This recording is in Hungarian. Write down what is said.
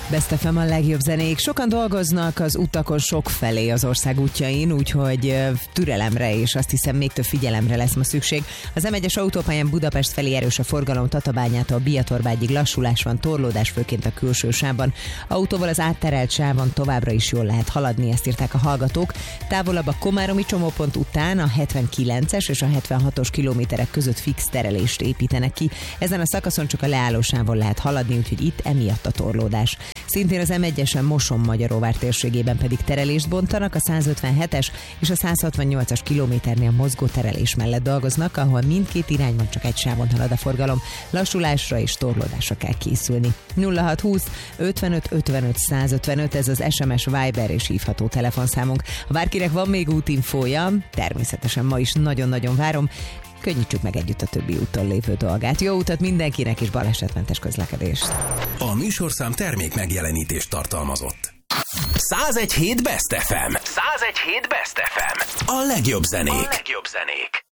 Best FM a legjobb zenék. Sokan dolgoznak az utakon sokfelé az ország útjain, úgyhogy türelemre és azt hiszem még több figyelemre lesz ma szükség. Az M1-es autópályán Budapest felé erős a forgalom, Tatabányától Biatorbágyig lassulás van, torlódás főként a külső sávban. Autóval az átterelt sávon továbbra is jól lehet haladni, ezt írták a hallgatók. Távolabb a komáromi csomópont után a 79-es és a 76-os kilométerek között fix terelést építenek ki. Ezen a szakaszon csak a leállósávon lehet haladni, úgyhogy itt emiatt a torlódás. Szintén az M1-esen Moson-Magyaróvár térségében pedig terelést bontanak, a 157-es és a 168-as kilométernél mozgó terelés mellett dolgoznak, ahol mindkét irányban csak egy sávon halad a forgalom. Lassulásra és torlódásra kell készülni. 0620 55 55 155, ez az SMS, Viber és hívható telefonszámunk. Ha bárkinek van még útinfója, természetesen ma is nagyon-nagyon várom, könnyítsük meg együtt a többi úton lévő dolgát. Jó utat mindenkinek és balesetmentes közlekedést! A műsorszám termék megjelenítést tartalmazott. 101.7 Best FM. 101.7 Best FM. A legjobb zenék.